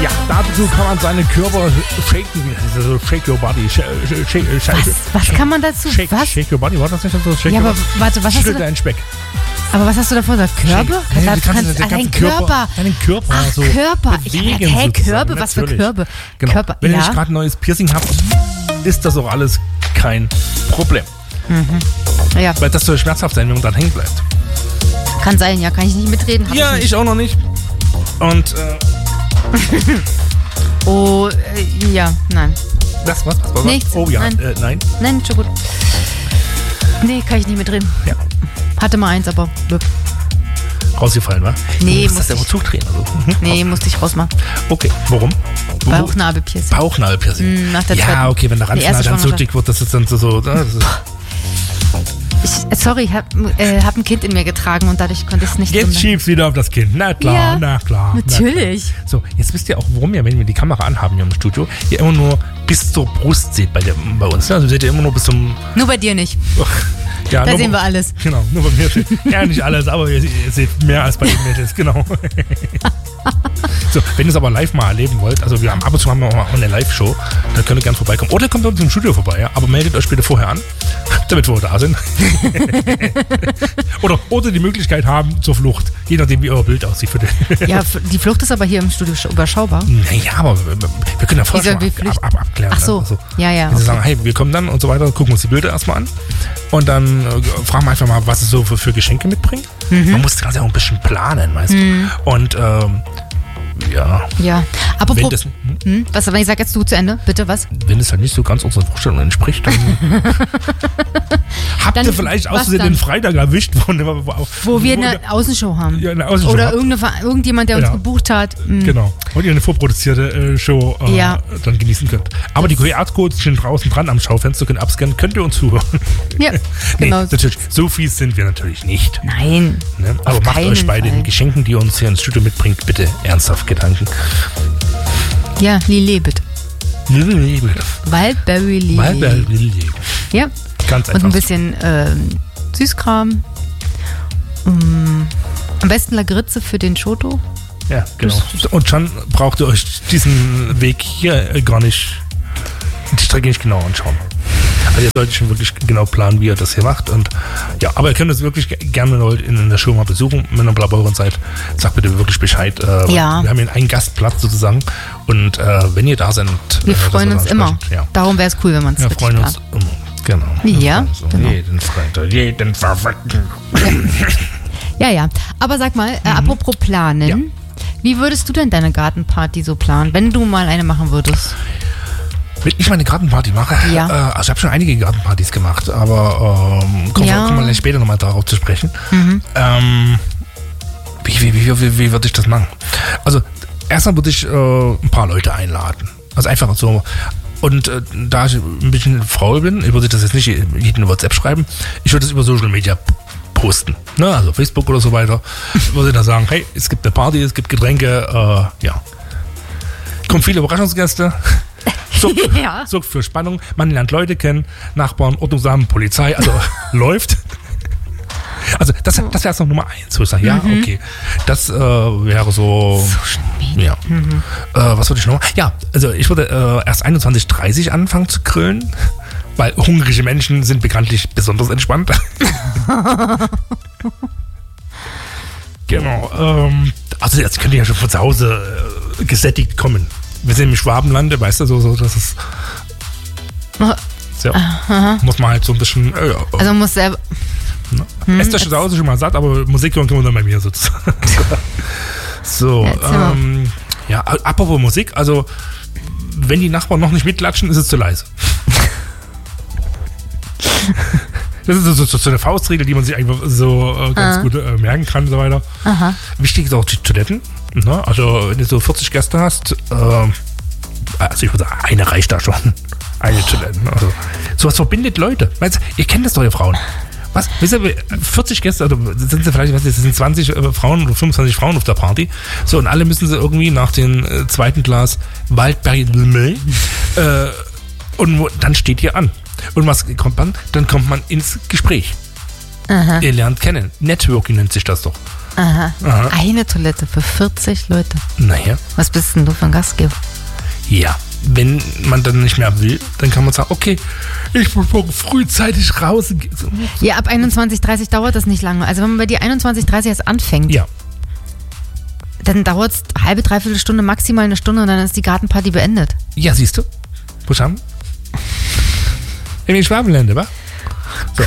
Ja, dazu kann man seinen Körper shaken. Also shake your body. Was kann man dazu? Shake your body, war das nicht so? Shake Ja, your aber body? warte, was hast du Schüttel da? deinen Speck. Aber was hast du davor gesagt? Körbe? Ja, du kannst Dein deinen Körper. Deinen Körper Ach, so Körper. Ich bewegen. hab gedacht, sozusagen, Körbe, was für natürlich. Körbe? Genau. Körper, Wenn ihr ja. nicht gerade ein neues Piercing habt, ist das auch alles kein Problem. Ja, Weil das soll schmerzhaft sein, wenn man dran hängen bleibt. kann sein, ja. Kann ich nicht mitreden? Hab Ja, nicht. ich auch noch nicht. Und, Oh, ja, nein. das was? Nichts. Oh ja, Nein. nein. Nein, schon gut. Nee, kann ich nicht mitreden. Ja. Hatte mal eins, aber Rausgefallen, wa? Nee, du musst muss das ja ich. wohl zudrehen. Also. nee, musste ich rausmachen. Okay, warum? Bauchnabelpiercing. Bauchnabelpiercing. Nach der Ja, zweiten- okay, wenn der die erste Ranznabel dann so Schwangerschaft. dick wird, das ist dann so das ist Ich hab ein Kind in mir getragen und dadurch konnte ich es nicht jetzt drin- schieb's wieder auf das Kind. Na klar, Ja, na klar. natürlich. Na klar. So, jetzt wisst ihr auch, warum ihr, wenn wir die Kamera anhaben hier im Studio, ihr immer nur bis zur Brust seht bei uns. Ne? Also seht ihr immer nur bis zum... Nur bei dir nicht. Ja, Da nur sehen bei- wir alles. Genau, nur bei mir. Ja, nicht alles, aber ihr seht mehr als bei den Mädels, genau. So, wenn ihr es aber live mal erleben wollt, also wir haben ab und zu haben wir auch mal eine Live-Show, dann könnt ihr gerne vorbeikommen. Oder kommt bei uns im Studio vorbei, ja? Aber meldet euch bitte vorher an, damit wir da sind. oder die Möglichkeit haben zur Flucht, je nachdem wie euer Bild aussieht. Für den Ja, die Flucht ist aber hier im Studio überschaubar. Naja, aber wir können ja vorher Wie schon Pflicht? abklären. Ach so, Also, ja, ja. wenn sie Okay. sagen, hey, wir kommen dann und so weiter, gucken uns die Bilder erstmal an und dann fragen wir einfach mal, was es so für Geschenke mitbringen. Man muss das Ganze auch ein bisschen planen, weißt du. Und ja, Ja. Apropos, wenn das, was, wenn ich sage jetzt du zu Ende, bitte, was? wenn es halt nicht so ganz unseren Vorstellungen entspricht, dann habt Dann ihr vielleicht was außerdem dann? den Freitag erwischt, Wo wir eine Außenshow haben. ja, eine Außenshow Oder habt. irgendjemand, der uns Ja. gebucht hat. Genau. Und ihr eine vorproduzierte Show Ja. dann genießen könnt. Aber die QR-Codes stehen draußen dran am Schaufenster, könnt abscannen, könnt ihr uns zuhören. Ja, Nee, genau. natürlich, so fies sind wir natürlich nicht. Nein. Ne? Aber Auf macht keinen euch bei Fall. den Geschenken, die ihr uns hier ins Studio mitbringt, bitte ernsthaft Gedanken. Ja, Lillet, bitte. Wildberry Lillet. Ja. Ganz Und einfach. ein bisschen Süßkram. Am besten Lagritze für den Schoto. Ja, genau. Und schon braucht ihr euch diesen Weg hier gar nicht, die Strecke nicht genau anschauen. Also ihr solltet schon wirklich genau planen, wie ihr das hier macht. Und ja, aber ihr könnt es wirklich gerne in der Show mal besuchen, wenn ihr Blaubeuren seid. Sagt bitte wirklich Bescheid. Ja. Wir haben hier einen Gastplatz sozusagen. Und wenn ihr da seid, Wir freuen uns immer. Ja. Darum wäre es cool, wenn man es Wir richtig freuen uns plant. immer. Genau. Ja, Wir freuen uns um genau. jeden Freitag, jeden verrückten. Ja, ja. Aber sag mal, apropos planen. Ja. Wie würdest du denn deine Gartenparty so planen, wenn du mal eine machen würdest? Wenn ich meine Gartenparty mache, Ja. also ich habe schon einige Gartenpartys gemacht, aber kommen wir gleich später nochmal darauf zu sprechen. Wie würde ich das machen? Also erstmal würde ich ein paar Leute einladen. Also einfach so. Und da ich ein bisschen faul bin, ich würde das jetzt nicht jeden WhatsApp schreiben, ich würde das über Social Media posten. Ne? Also Facebook oder so weiter. Ich würde da sagen, hey, es gibt eine Party, es gibt Getränke, ja. Kommen viele Überraschungsgäste. Ja. Sorgt für Spannung. Man lernt Leute kennen, Nachbarn, Ordnungsamt, Polizei, also läuft. Also das wäre jetzt noch Nummer 1, wo ich sage, ja, okay. Das wäre so. Ja. Was würde ich noch? Ja, also ich würde erst 21:30 anfangen zu grillen, weil hungrige Menschen sind bekanntlich besonders entspannt. Genau. Also jetzt könnt ihr ja schon von zu Hause gesättigt kommen. Wir sind im Schwabenlande, weißt du, so das ist. So, muss man halt so ein bisschen. Also muss selber. Esst euch zu Hause schon mal satt, aber Musik hören können wir dann bei mir sozusagen. So, ja, apropos Musik, also wenn die Nachbarn noch nicht mitklatschen, ist es zu leise. Das ist so eine Faustregel, die man sich einfach so ganz gut merken kann und so weiter. Aha. Wichtig ist auch die Toiletten. Ne? Also wenn du so 40 Gäste hast, also ich würde sagen, eine reicht da schon. Eine Toilette. Also, sowas verbindet Leute. Meinst du, ihr kennt das doch, ihr Frauen. Was? Wisst ihr, 40 Gäste, also sind sie vielleicht, was ist, sind 20 Frauen oder 25 Frauen auf der Party. So, und alle müssen sie irgendwie nach dem zweiten Glas Wildberry und dann steht ihr an. Und was kommt man? Dann kommt man ins Gespräch. Aha. Ihr lernt kennen. Networking nennt sich das doch. Aha. Aha. Eine Toilette für 40 Leute. Naja, Was bist denn du für ein Gastgeber? ja. Wenn man dann nicht mehr will, dann kann man sagen, okay, ich muss morgen frühzeitig raus. Ja, ab 21:30 dauert das nicht lange. Also wenn man bei dir 21:30 erst anfängt, Ja, dann dauert es halbe, dreiviertel Stunde, maximal eine Stunde und dann ist die Gartenparty beendet. ja, siehst du. Wo schauen? In den Schwabenländern, wa? So.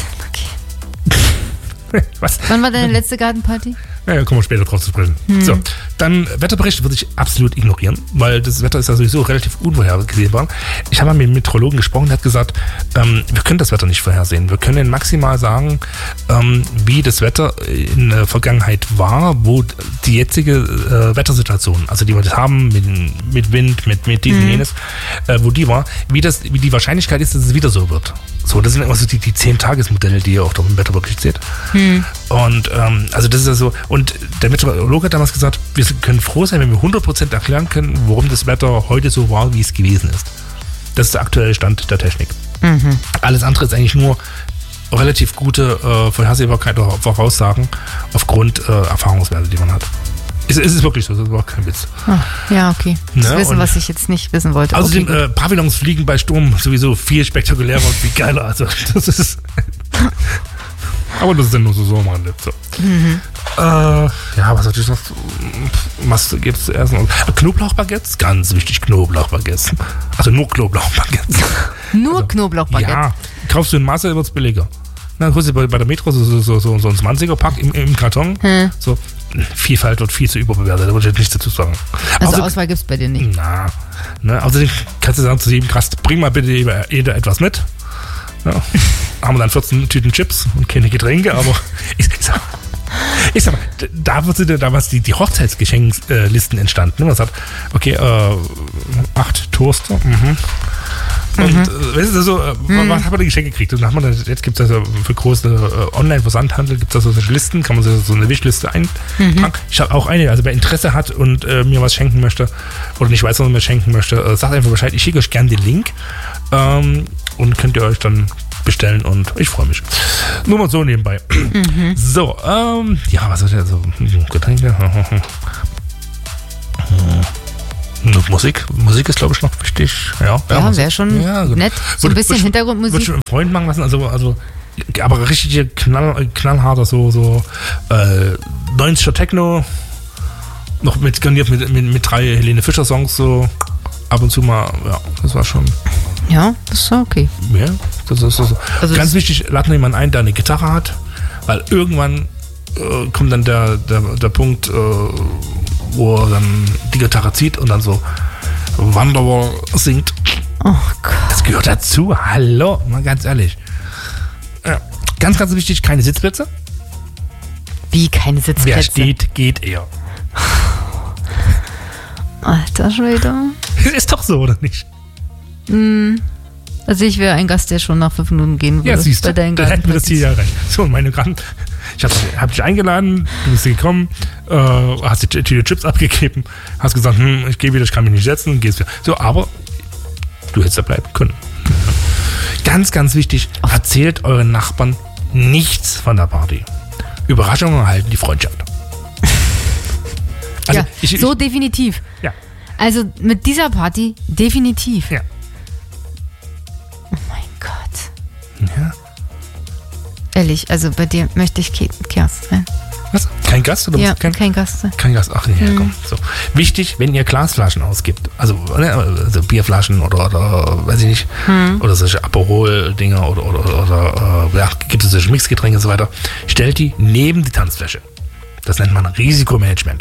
Okay. Was? Wann war deine letzte Gartenparty? Ja, kommen wir später drauf zu sprechen. So, dann Wetterbericht würde ich absolut ignorieren, weil das Wetter ist ja sowieso relativ unvorhersehbar. Ich habe mal mit einem Meteorologen gesprochen, der hat gesagt, wir können das Wetter nicht vorhersehen. Wir können maximal sagen, wie das Wetter in der Vergangenheit war, wo die jetzige Wettersituation, also die wir das haben mit Wind, mit diesem jenes, wo die war, wie die Wahrscheinlichkeit ist, dass es wieder so wird. So, das sind immer so die 10-Tages-Modelle, die ihr auch im Wetterbericht seht. Und also das ist ja so. Und der Meteorologe hat damals gesagt, wir können froh sein, wenn wir 100% erklären können, warum das Wetter heute so war, wie es gewesen ist. Das ist der aktuelle Stand der Technik. Alles andere ist eigentlich nur relativ gute Vorhersehbarkeit oder Voraussagen aufgrund Erfahrungswerte, die man hat. Es ist wirklich so, das ist überhaupt kein Witz. Ja, okay. Das Ne, Wissen, und was ich jetzt nicht wissen wollte. Außerdem Okay, Pavillons fliegen bei Sturm sowieso viel spektakulärer und viel geiler. Also das ist. Aber das ist ja nur so am Rande. So. Ja, was hatte ich noch? Was gibt's zuerst noch? Knoblauchbaguettes, ganz wichtig, Knoblauchbaguettes. Also nur Knoblauchbaguettes. nur Knoblauchbaguette. Ja, kaufst du in Masse, wird's billiger. Dann holst du bei der Metro so ein 20er-Pack im Karton. So, Vielfalt wird viel zu überbewertet, da würde ich jetzt nichts dazu sagen. Also Auswahl gibt es bei dir nicht. Na, ne, außerdem kannst du sagen zu jedem Gast, bring mal bitte jeder etwas mit. Ja. Haben wir dann 14 Tüten Chips und keine Getränke, aber ich sag mal, da sind damals die Hochzeitsgeschenklisten entstanden. Ne? Man sagt, okay, 8 Toaster, Und weißt du, so, was hat man die Geschenke gekriegt? Und dann hat man jetzt gibt es also für große Online-Versandhandel, gibt es da so Listen, kann man so eine Wishliste eintragen. Ich habe auch eine, also wer Interesse hat und mir was schenken möchte oder nicht weiß, was man mir schenken möchte, sagt einfach Bescheid. Ich schicke euch gerne den Link und könnt ihr euch dann bestellen und ich freue mich. Nur mal so nebenbei. So, ja, was ist ja so? Getränke. Musik ist, glaube ich, noch wichtig. Ja, wäre schon nett. So ein bisschen Hintergrundmusik. Würde ich mit einem Freund machen lassen, also aber richtig knallharter, so 90er Techno, noch garniert mit 3 Helene Fischer Songs, so ab und zu mal, ja, das war schon. Ja, das ist okay. Ja, das ist so. Also ganz wichtig, lad jemanden ein, der eine Gitarre hat, weil irgendwann kommt dann der Punkt, wo er dann die Gitarre zieht und dann so Wonderwall singt. Oh Gott. Das gehört dazu. Hallo, mal ganz ehrlich. Ja. Ganz, ganz wichtig, keine Sitzplätze. Wie keine Sitzplätze? Wer steht, geht eher. Alter Schwede. Ist doch so, oder nicht? Also ich wäre ein Gast, der schon nach 5 Minuten gehen würde. Ja, siehst du, dann hätten wir das Ziel erreicht. So, meine Gramm. Ich hab dich eingeladen, du bist gekommen, hast die Tüte Chips abgegeben, hast gesagt, ich gehe wieder, ich kann mich nicht setzen, gehst wieder. So, aber du hättest da bleiben können. Ganz, ganz wichtig, erzählt euren Nachbarn nichts von der Party. Überraschungen erhalten die Freundschaft. Also ja, so definitiv. Ja. Also mit dieser Party definitiv. Ja. Oh mein Gott. Ja. Ehrlich, also bei dir möchte ich Gast sein. Was? Kein Gast? Oder ja, kein Gast sein. Kein Gast, ach nee, komm. So. Wichtig, wenn ihr Glasflaschen ausgibt, also Bierflaschen oder weiß ich nicht, oder solche Aperol-Dinger oder gibt es solche Mixgetränke und so weiter, stellt die neben die Tanzfläche. Das nennt man Risikomanagement.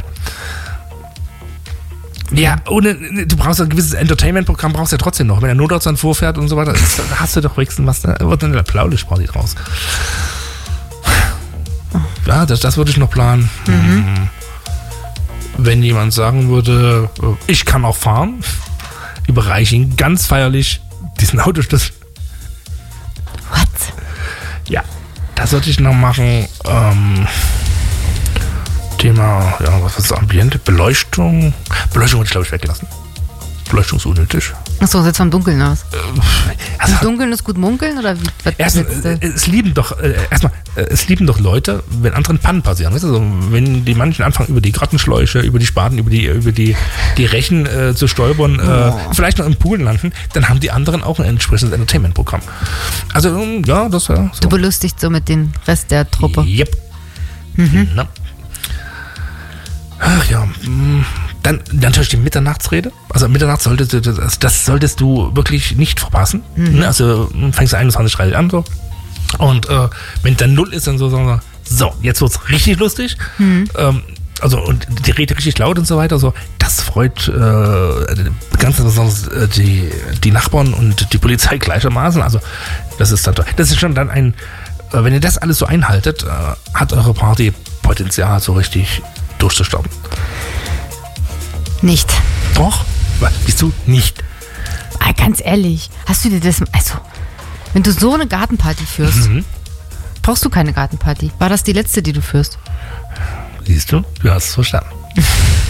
Ja, du brauchst ein gewisses Entertainment-Programm, brauchst du ja trotzdem noch. Wenn der Notarzt dann vorfährt und so weiter, da hast du doch wenigstens was, da wird dann eine Blaulichtparty draus. Ja, das würde ich noch planen. Wenn jemand sagen würde, ich kann auch fahren, überreiche ihn ganz feierlich diesen Autoschlüssel. What? Ja, das sollte ich noch machen. Thema, ja, was ist das Ambiente? Beleuchtung würde ich, glaube ich, weggelassen. Beleuchtung ist unnötig. Achso, setzt vom Dunkeln aus. Also, Im Dunkeln ist gut munkeln oder wie? es lieben doch Leute, wenn anderen Pannen passieren. Weißt du, also, wenn die manchen anfangen, über die Gartenschläuche, über die Spaten, über die Rechen zu stolpern, vielleicht noch im Pool landen, dann haben die anderen auch ein entsprechendes Entertainment-Programm. Also, ja, das wäre so. Du belustigst so mit den Rest der Truppe. Yep. Na. Ach ja, dann natürlich die Mitternachtsrede. Also Mitternacht solltest du wirklich nicht verpassen. Also fängst du 21:30 an so. Und wenn dann 0 ist, dann so, jetzt wird's richtig lustig. Also und die Rede richtig laut und so weiter. So, das freut ganz besonders die Nachbarn und die Polizei gleichermaßen. Also das ist schon dann ein, wenn ihr das alles so einhaltet, hat eure Party Potenzial so richtig durchzustarten. Nicht. Doch? Bist du nicht? Ganz ehrlich, hast du dir das... Also, wenn du so eine Gartenparty führst, brauchst du keine Gartenparty. War das die letzte, die du führst? Siehst du? Du hast es verstanden.